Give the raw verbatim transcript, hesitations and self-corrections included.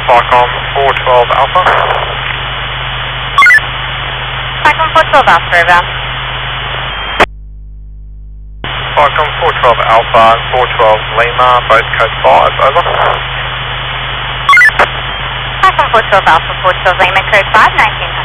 Falcon four twelve Alpha. Falcon four twelve Alpha, over. Falcon four twelve Alpha and four twelve Lima, both code five, over. Falcon four twelve Alpha, four twelve Lima, code five, nineteen